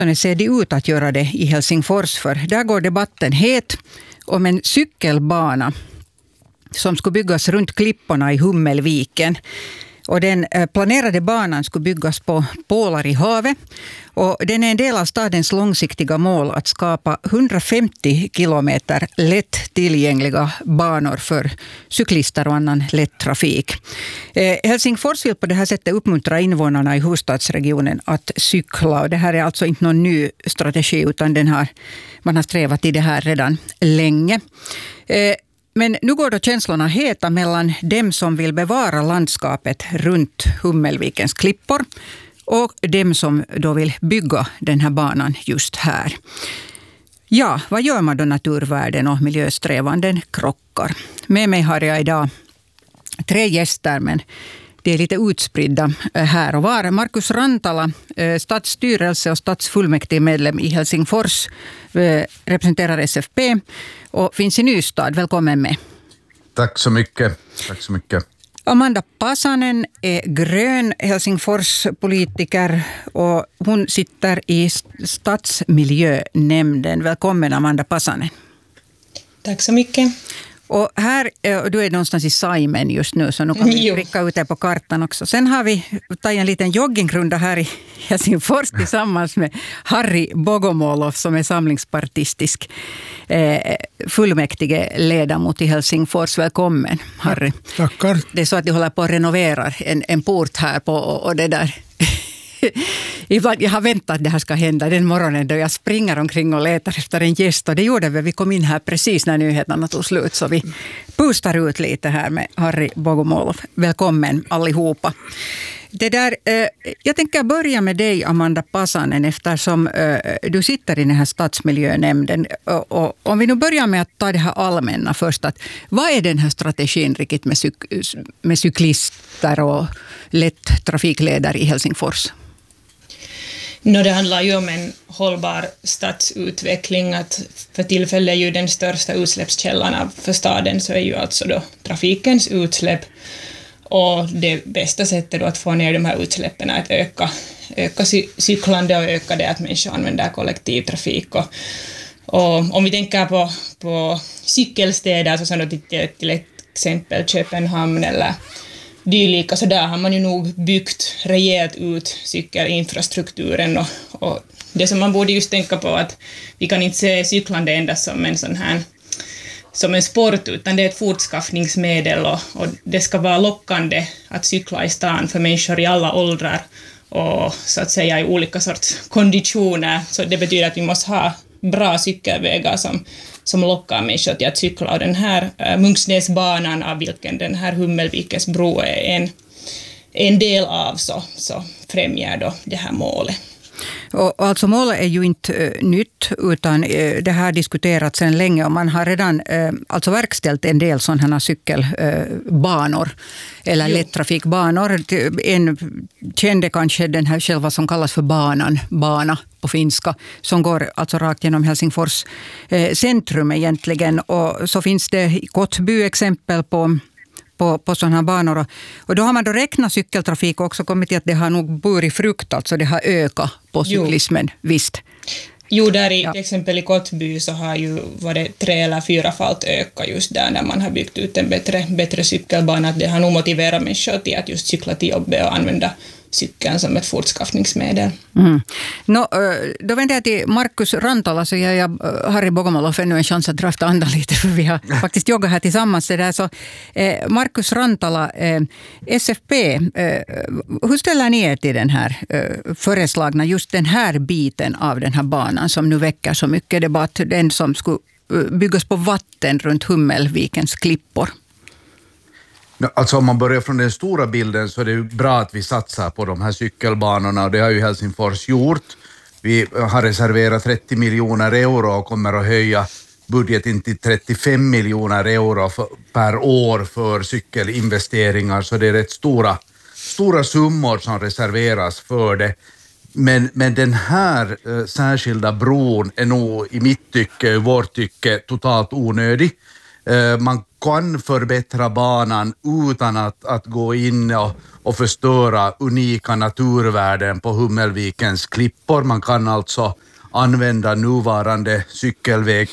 ser det ut att göra det i Helsingfors, för där går debatten het om en cykelbana som skulle byggas runt klipporna i Hummelviken. Och den planerade banan skulle byggas på pålar i havet. Och den är en del av stadens långsiktiga mål att skapa 150 kilometer lätt tillgängliga banor för cyklister och annan lätt trafik. Helsingfors vill på det här sättet uppmuntra invånarna i huvudstadsregionen att cykla. Och det här är alltså inte någon ny strategi, utan man har strävat i det här redan länge. Men nu går då känslorna heta mellan dem som vill bevara landskapet runt Hummelvikens klippor och dem som då vill bygga den här banan just här. Ja, vad gör man då naturvärden och miljösträvanden krockar? Med mig har jag idag 3 gäster, men det är lite utspridda här och var. Markus Rantala, stadsstyrelse och stadsfullmäktigemedlem i Helsingfors, representerar SFP och finns i Nystad. Välkommen med. Tack så mycket. Tack så mycket. Amanda Pasanen är grön Helsingfors-politiker och hon sitter i stadsmiljönämnden. Välkommen Amanda Pasanen. Tack så mycket. Och här, du är någonstans i Saimen just nu, så nu kan vi pricka ut det på kartan också. Sen har vi tagit en liten joggingrunda här i Helsingfors tillsammans med Harry Bogomolov som är samlingspartistisk fullmäktige ledamot i Helsingfors. Välkommen Harry. Tackar. Det är så att de håller på att renovera en port här på och det där. Jag har väntat att det här ska hända den morgonen då jag springer omkring och letar efter en gäst. Och det gjorde vi kom in här precis när nyheterna tog slut. Så vi pustar ut lite här med Harry Bogomolov. Välkommen allihopa. Jag tänker börja med dig Amanda Pasanen eftersom du sitter i den här stadsmiljönämnden. Och om vi nu börjar med att ta det här allmänna först. Vad är den här strategin riktigt med cyklister och lätt trafikleder i Helsingfors? Det handlar ju om en hållbar stadsutveckling. Att för tillfället är ju den största utsläppskällan för staden så är ju alltså då trafikens utsläpp. Och det bästa sättet då att få ner de här utsläppen är att öka cyklande och öka det att människor använder kollektivtrafik. Och om vi tänker på cykelstäder så då till exempel Köpenhamn eller dylika, så där har man ju nog byggt rejält ut cykelinfrastrukturen och det som man borde just tänka på att vi kan inte se cyklande endast som en sport, utan det är ett fortskaffningsmedel och det ska vara lockande att cykla i stan för människor i alla åldrar och så att säga i olika sorts konditioner. Så det betyder att vi måste ha bra cykelvägar som lockar människor till att cykla. Och den här Munksnäsbanan, av vilken den här Hummelvikens bro är en del av, så främjar då det här målet. Och alltså målet är ju inte nytt utan det här diskuterats sedan länge och man har redan alltså verkställt en del sådana cykelbanor eller lättrafikbanor. En kände kanske den här själva som kallas för bana på finska som går alltså rakt genom Helsingfors centrum egentligen, och så finns det i Kottby exempel på sådana här banor. Och då har man då räknat cykeltrafik och också kommit till att det har nog burit frukt, alltså det har ökat på cyklismen, visst. Jo, där i till exempel i Kottby så har ju varit 3 eller 4-falt ökat just där när man har byggt ut en bättre cykelbana. Att det har nog motiverat människor till att just cykla till jobbet och använda cykeln som ett fortskaffningsmedel. Då vänder jag till Markus Rantala, så jag Harry Bogomolov ännu en chans att drafta andan lite, för vi har faktiskt joggat här tillsammans. Så, Markus Rantala, SFP, hur ställer ni er till den här föreslagna, just den här biten av den här banan som nu väcker så mycket debatt, den som skulle byggas på vatten runt Hummelvikens klippor? Alltså om man börjar från den stora bilden så är det ju bra att vi satsar på de här cykelbanorna, och det har ju Helsingfors gjort. Vi har reserverat 30 miljoner euro och kommer att höja budgeten till 35 miljoner euro per år för cykelinvesteringar, så det är rätt stora summor som reserveras för det. Men den här särskilda bron är nog i vårt tycke totalt onödig. Man kan förbättra banan utan att gå in och förstöra unika naturvärden på Hummelvikens klippor. Man kan alltså använda nuvarande cykelväg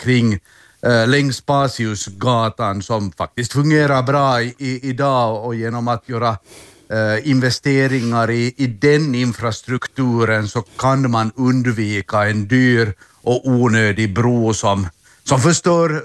längs Pasiusgatan som faktiskt fungerar bra idag, och genom att göra investeringar i den infrastrukturen så kan man undvika en dyr och onödig bro som förstör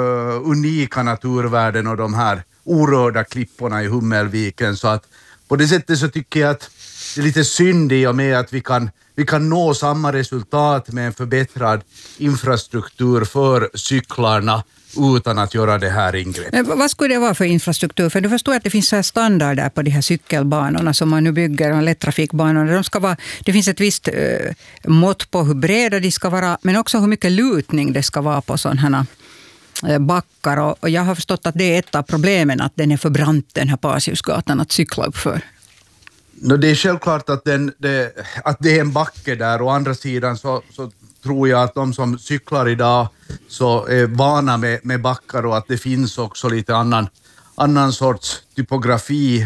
unika naturvärden och de här orörda klipporna i Hummelviken. Så att på det sättet så tycker jag att det är lite synd i och med att vi kan nå samma resultat med en förbättrad infrastruktur för cyklarna utan att göra det här ingreppet. Men vad skulle det vara för infrastruktur? För du förstår att det finns så här standarder på de här cykelbanorna som man nu bygger, och lättrafikbanorna. Det finns ett visst mått på hur breda de ska vara, men också hur mycket lutning det ska vara på sådana här backar. Och jag har förstått att det är ett av problemen, att den är för brant, den här Pasiusgatan, att cykla upp för. Det är självklart att det är en backe där. Å andra sidan så tror jag att de som cyklar idag så är vana med backar, och att det finns också lite annan sorts typografi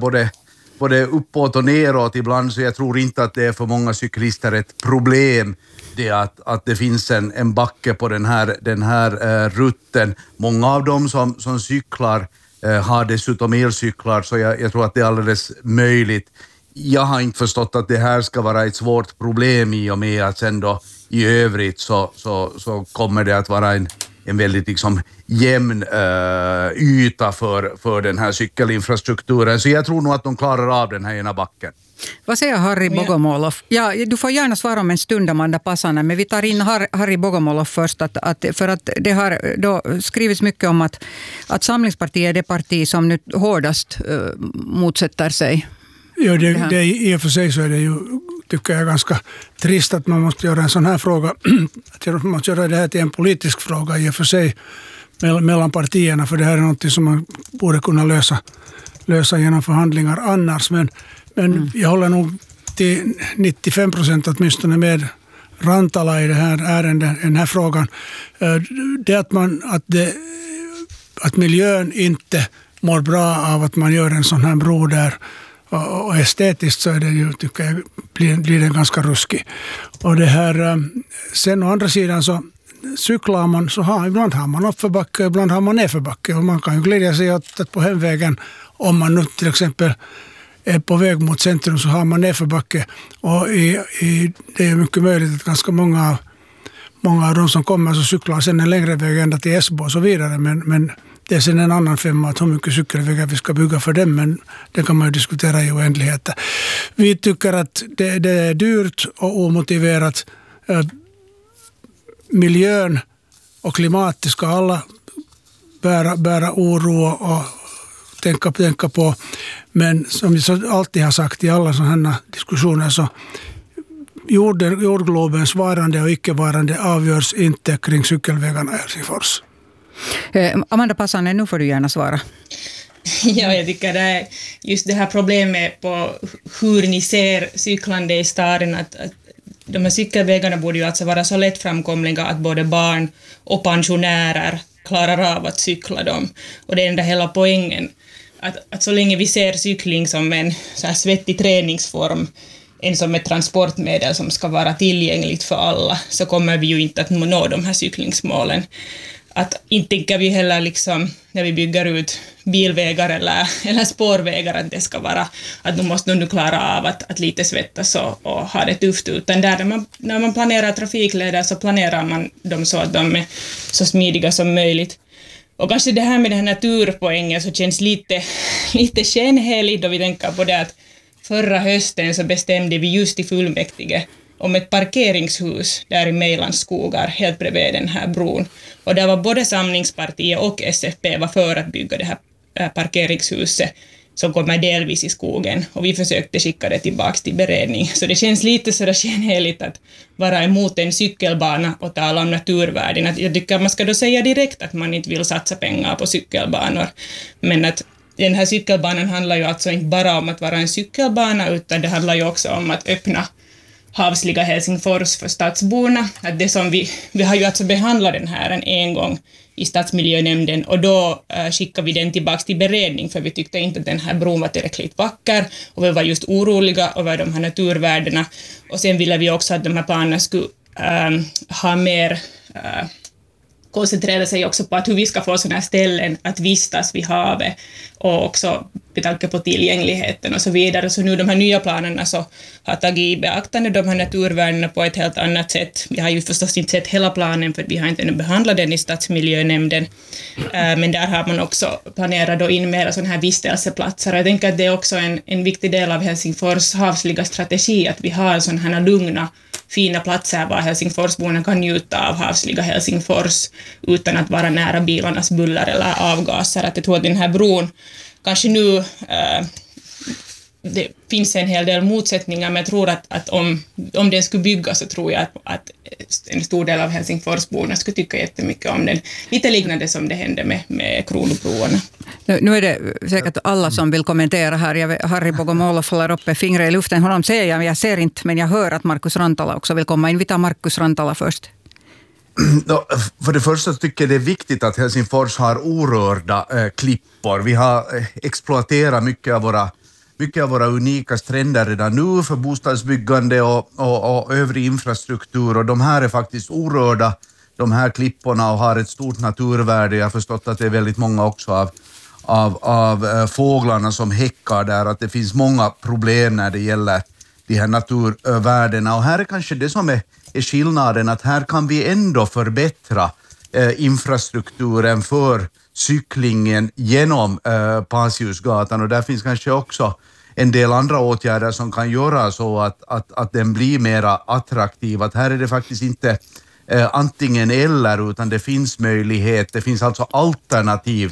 både uppåt och neråt ibland, så jag tror inte att det är för många cyklister ett problem det att det finns en backe på den här rutten. Många av dem som cyklar har dessutom elcyklar, så jag tror att det är alldeles möjligt. Jag har inte förstått att det här ska vara ett svårt problem, i och med att sen då i övrigt så kommer det att vara en väldigt liksom jämn yta för den här cykelinfrastrukturen. Så jag tror nog att de klarar av den här ena backen. Vad säger Harry Bogomolov? Ja, du får gärna svara om en stund, Amanda Passanen, men vi tar in Harry Bogomolov först. För att det har då skrivits mycket om att Samlingspartiet är det parti som nu hårdast motsätter sig. Ja, det i och för sig så är det ju, tycker jag, ganska trist att man måste göra en sån här fråga. Att man måste göra det här till en politisk fråga i och för sig mellan partierna, för det här är något som man borde kunna lösa genom förhandlingar annars. Men jag håller nog till 95% åtminstone med Rantala i det här ärendet, den här frågan. Det att miljön inte mår bra av att man gör en sån här bro där, och estetiskt så är det ju, tycker jag, blir den ganska ruskig. Och det här, sen å andra sidan så cyklar man, så ibland har man uppförbacke, ibland har man nedförbacke, och man kan ju glädja sig åt att på hemvägen, om man nu till exempel är på väg mot centrum, så har man nedförbacke, och det är mycket möjligt att ganska många av de som kommer så cyklar sen en längre väg ända till Esbo och så vidare, men det är sen en annan femma att hur mycket cykelvägar vi ska bygga för dem, men det kan man ju diskutera i oändligheter. Vi tycker att det är dyrt och omotiverat. Miljön och klimatet ska alla bära oro och tänka på, men som vi alltid har sagt i alla sådana här diskussioner, så jordglobens varande och icke-varande avgörs inte kring cykelvägarna i Helsingfors. Amanda Passanen, nu får du gärna svara. Ja, jag tycker det är just det här problemet på hur ni ser cyklande i staden, att de här cykelvägarna borde ju alltså vara så lättframkomliga att både barn och pensionärer klarar av att cykla dem. Och det är ändå hela poängen, att så länge vi ser cykling som en så här svettig träningsform, en som ett transportmedel som ska vara tillgängligt för alla, så kommer vi ju inte att nå de här cyklingsmålen. Att inte tänker vi heller liksom, när vi bygger ut bilvägar eller spårvägar, att det ska vara att de måste nu klara av att lite svettas och ha det tufft, utan när man planerar trafikleder så planerar man dem så att de är så smidiga som möjligt. Och kanske det här med den här naturpoängen så känns lite skenheligt, då vi tänker på det att förra hösten så bestämde vi just i fullmäktige om ett parkeringshus där i Mejlans skogar, helt bredvid den här bron. Och där var både Samlingspartiet och SFP var för att bygga det här parkeringshuset som kommer delvis i skogen. Och vi försökte skicka det tillbaka till beredning. Så det känns lite sådär skenheligt att vara emot en cykelbana och tala om naturvärden. Jag tycker att man ska då säga direkt att man inte vill satsa pengar på cykelbanor. Men att den här cykelbanan handlar ju alltså inte bara om att vara en cykelbana, utan det handlar ju också om att öppna havsliga Helsingfors för stadsborna. Att det som vi har ju alltså behandlat den här en gång i stadsmiljönämnden och då skickade vi den tillbaka till beredning för vi tyckte inte att den här bron var tillräckligt vacker och vi var just oroliga över de här naturvärdena och sen ville vi också att de här planerna skulle ha mer koncentrera sig också på att hur vi ska få sådana här ställen att vistas vid havet och också med tanke på tillgängligheten och så vidare. Så nu de här nya planerna så har tagit i beaktande de här naturvärdena på ett helt annat sätt. Vi har ju förstås inte sett hela planen för vi har inte ännu behandlat den i stadsmiljönämnden. Men där har man också planerat då in mera sådana här vistelseplatser. Jag tänker att det är också en viktig del av Helsingfors havsliga strategi att vi har sådana här lugna fina platser var Helsingforsborna kan njuta av havsliga Helsingfors utan att vara nära bilarnas buller eller avgaser. Att jag tror att den här bron kanske nu det finns en hel del motsättningar, men jag tror att om den skulle byggas så tror jag att en stor del av Helsingforsborna skulle tycka jättemycket om den. Lite liknande som det hände med Kronobroarna. Nu är det säkert alla som vill kommentera här. Harry Bogomoloff håller uppe fingrar i luften. Honom ser jag ser inte, men jag hör att Markus Rantala också vill komma in. Vi tar Markus Rantala först. För det första tycker jag det är viktigt att Helsingfors har orörda klippor. Vi har exploaterat mycket av våra unika stränder redan nu för bostadsbyggande och övrig infrastruktur och de här är faktiskt orörda, de här klipporna och har ett stort naturvärde. Jag har förstått att det är väldigt många också av fåglarna som häckar där, att det finns många problem när det gäller de här naturvärdena och här är kanske det som är skillnaden att här kan vi ändå förbättra infrastrukturen för cyklingen genom Pasiusgatan och där finns kanske också en del andra åtgärder som kan göra så att den blir mera attraktiv. Att här är det faktiskt inte antingen eller utan det finns möjlighet, det finns alltså alternativ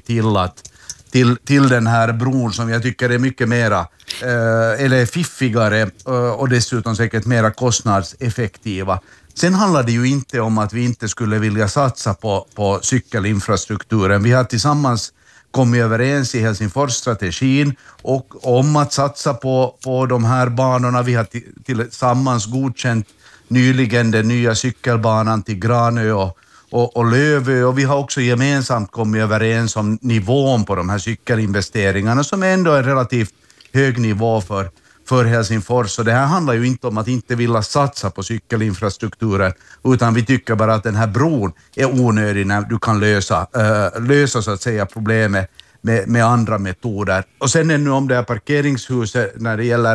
till den här bron som jag tycker är mycket mera eller fiffigare och dessutom säkert mera kostnadseffektiva. Sen handlar det ju inte om att vi inte skulle vilja satsa på cykelinfrastrukturen. Vi har tillsammans kommit överens i Helsingfors-strategin och om att satsa på de här banorna. Vi har tillsammans godkänt nyligen den nya cykelbanan till Granö och Lövö och vi har också gemensamt kommit överens om nivån på de här cykelinvesteringarna som är ändå en relativt hög nivå för Helsingfors. Så det här handlar ju inte om att inte vilja satsa på cykelinfrastrukturen utan vi tycker bara att den här bron är onödig när du kan lösa så att säga problemet med andra metoder. Och sen ännu om det här parkeringshuset när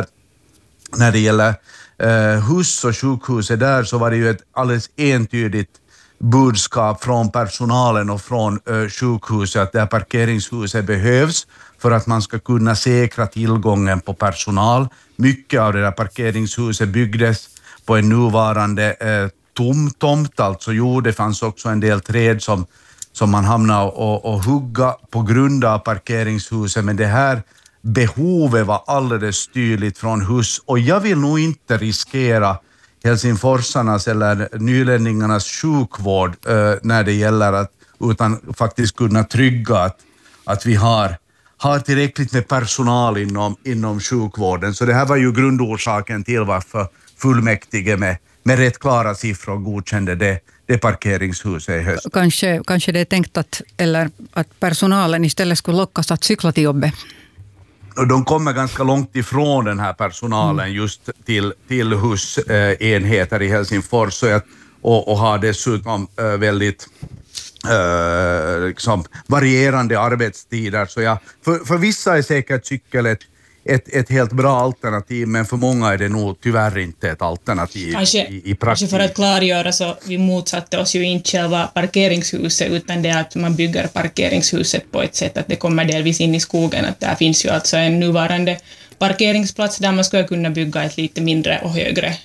det gäller hus och sjukhuset där så var det ju ett alldeles entydigt budskap från personalen och från sjukhuset att det här parkeringshuset behövs för att man ska kunna säkra tillgången på personal. Mycket av det där parkeringshuset byggdes på en nuvarande tomt, alltså det fanns också en del träd som man hamnade och hugga på grund av parkeringshuset, men det här behovet var alldeles tydligt från hus och jag vill nog inte riskera helsingforsarnas eller nylänningarnas sjukvård när det gäller att utan faktiskt kunna trygga att vi har tillräckligt med personal inom sjukvården. Så det här var ju grundorsaken till varför fullmäktige med rätt klara siffror godkände det parkeringshuset i höst. Kanske det är tänkt att personalen istället skulle lockas att cykla till jobbet. Och de kommer ganska långt ifrån den här personalen just till husenheter i Helsingfors och har dessutom väldigt liksom varierande arbetstider. Så för vissa är säkert cykel ett helt bra alternativ, men för många är det nog tyvärr inte ett alternativ i praktiken. Kanske för att klargöra så vi motsatte oss ju inte själva parkeringshuset utan det att man bygger parkeringshuset på ett sätt att det kommer delvis in i skogen. Att där finns ju alltså en nuvarande parkeringsplats där man skulle kunna bygga ett lite mindre och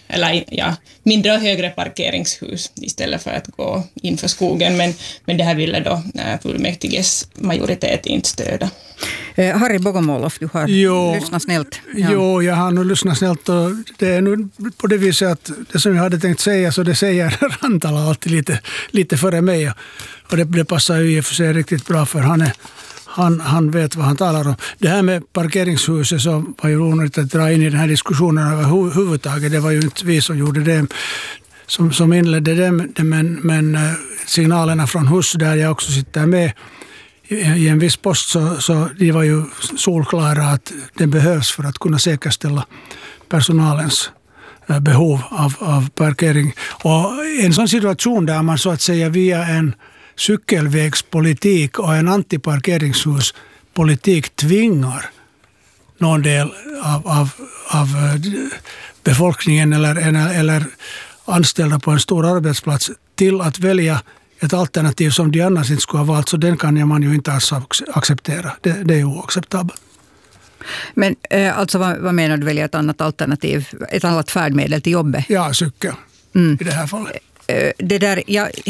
högre parkeringshus istället för att gå in för skogen. Men det här ville då fullmäktiges majoritet inte stöda. Harry Bogomoloff, du har lyssnat snällt. Ja. Jo, jag har nog lyssnat snällt och det är nu på det viset att det som jag hade tänkt säga så det säger Rantala alltid lite före mig och det passar ju i och för sig riktigt bra för han han vet vad han talar om. Det här med parkeringshuset så var ju onödigt att dra in i den här diskussionen överhuvudtaget. Det var ju inte vi som gjorde det, som inledde det, men signalerna från HUS där jag också sitter med i en viss post så det var ju solklara att det behövs för att kunna säkerställa personalens behov av parkering. Och en sån situation där man så att säga via en cykelvägspolitik och en antiparkeringshuspolitik tvingar någon del av befolkningen eller anställda på en stor arbetsplats till att välja ett alternativ som de annars inte skulle ha valt, så den kan man ju inte alls acceptera. Det är oacceptabelt. Men alltså vad menar du, välja ett annat alternativ, ett annat färdmedel till jobbet? Ja, cykel i det här fallet. Det där,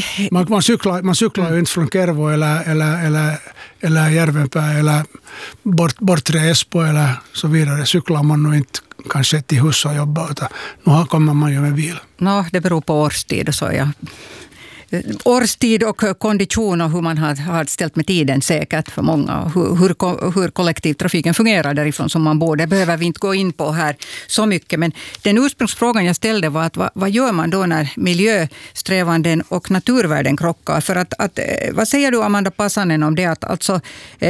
man cyklar ju inte från Kervo eller Järvenpää eller bortre Espo eller så vidare. Cyklar man nog inte kanske till hus och jobba, utan nu kommer man ju med bil. Det beror på årstid och så, ja. Årstid och kondition och hur man har ställt med tiden säkert för många. Hur kollektivtrafiken fungerar därifrån som man bor. Det behöver vi inte gå in på här så mycket. Men den ursprungsfrågan jag ställde var att vad gör man då när miljösträvanden och naturvärden krockar? För att vad säger du, Amanda Passanen, om det? Att alltså,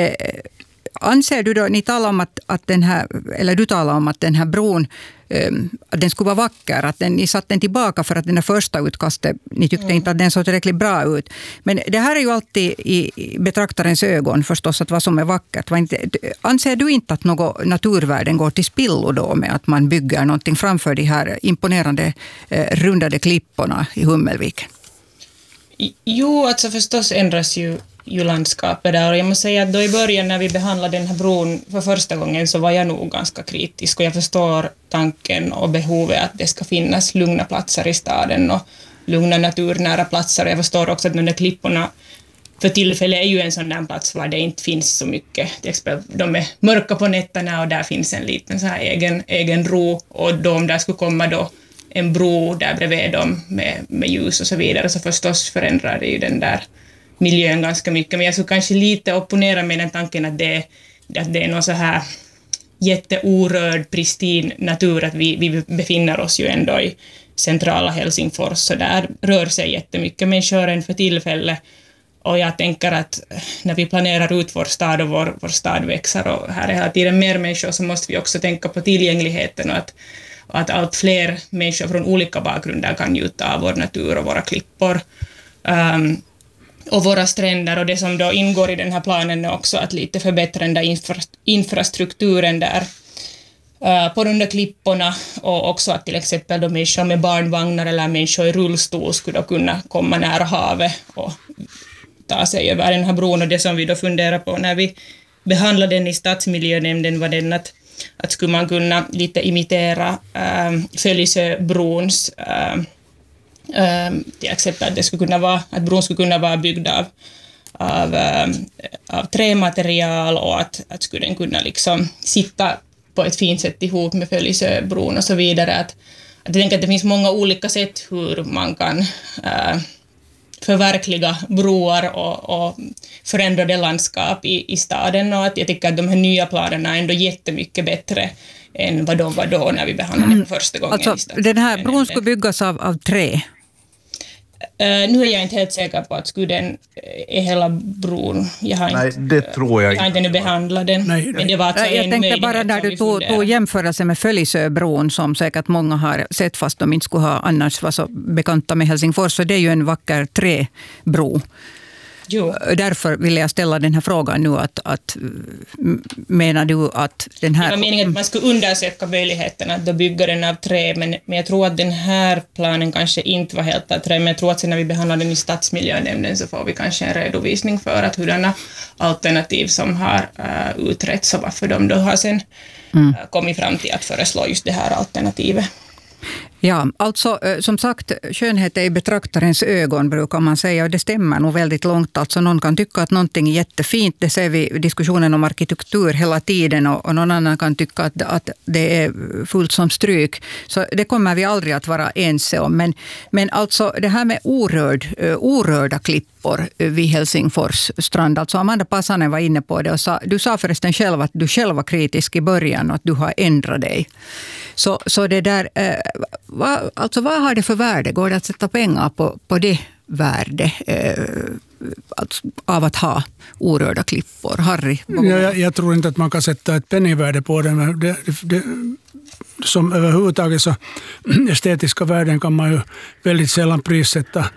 anser du då, ni talar om att den här, eller du talar om att den här bron att den skulle vara vacker, att ni satt den tillbaka för att den första utkastet, ni tyckte inte att den såg tillräckligt bra ut. Men det här är ju alltid i betraktarens ögon förstås, att vad som är vackert. Anser du inte att något naturvärden går till spillo då med att man bygger någonting framför de här imponerande rundade klipporna i Hummelvik? Jo, alltså förstås ändras ju landskapet där, och jag måste säga att då i början när vi behandlade den här bron för första gången så var jag nog ganska kritisk, och jag förstår tanken och behovet att det ska finnas lugna platser i staden och lugna naturnära platser, och jag förstår också att de där klipporna för tillfället är ju en sån där plats där det inte finns så mycket, till exempel de är mörka på nätterna och där finns en liten så här egen ro, och då om där skulle komma då en bro där bredvid dem med ljus och så vidare, så förstås förändrar det ju den där miljön ganska mycket. Men jag skulle kanske lite opponera med den tanken att det är någon så här jätteorörd, pristin natur, att vi befinner oss ju ändå i centrala Helsingfors, så där rör sig jättemycket människor än för tillfället. Och jag tänker att när vi planerar ut vår stad och vår stad växer och här är hela tiden mer människor, så måste vi också tänka på tillgängligheten och att allt fler människor från olika bakgrunder kan njuta av vår natur och våra klippor. Och våra stränder, och det som då ingår i den här planen är också att lite förbättra den där infrastrukturen där på de där klipporna, och också att till exempel de människor med barnvagnar eller människor i rullstol skulle kunna komma nära havet och ta sig över den här bron. Och det som vi då funderar på när vi behandlade den i stadsmiljönämnden var den att skulle man kunna lite imitera Följesöbrons till exempel att det skulle kunna vara, att bron skulle kunna vara byggd av trämaterial, och att skulle den kunna liksom sitta på ett fint sätt ihop med Följesöbron och så vidare. Att jag tänker att det finns många olika sätt hur man kan förverkliga broar och förändrade landskap i staden, och att jag tycker att de här nya planerna är ändå jättemycket bättre än vad de var då när vi behandlade den första gången. Alltså, den här bron skulle byggas av trä? Nu är jag inte helt säker på att skulle den är hela bron. Det tror jag inte. Jag har inte nu behandlat den. Men det var alltså jag tänkte bara när du tog jämförelse med Följesöbron, som säkert många har sett fast de inte skulle ha annars var så bekanta med Helsingfors, så det är ju en vacker träbro. Jo. Därför vill jag ställa den här frågan nu, att menar du att den här... Det var meningen att man skulle undersöka möjligheten att bygga den av trä, men jag tror att den här planen kanske inte var helt av trä, men jag tror att sen när vi behandlar den i stadsmiljönämnden så får vi kanske en redovisning för att hurdana alternativ som har utretts och varför de då har sen kommit fram till att föreslå just det här alternativet. Ja, alltså som sagt, skönhet är i betraktarens ögon brukar man säga, och det stämmer nog väldigt långt. Alltså någon kan tycka att någonting är jättefint, det ser vi i diskussionen om arkitektur hela tiden, och någon annan kan tycka att det är fullt som stryk. Så det kommer vi aldrig att vara ense om. Men alltså det här med orörda klippor vid Helsingfors strand, alltså Amanda Passanen var inne på det och du sa förresten själv att du själv var kritisk i början och att du har ändrat dig. Så det där, vad har det för värde? Går det att sätta pengar på det värde av att ha orörda klippor? Harry? Jag tror inte att man kan sätta ett penningvärde på det, men det som överhuvudtaget så estetiska värden kan man ju väldigt sällan prissätta.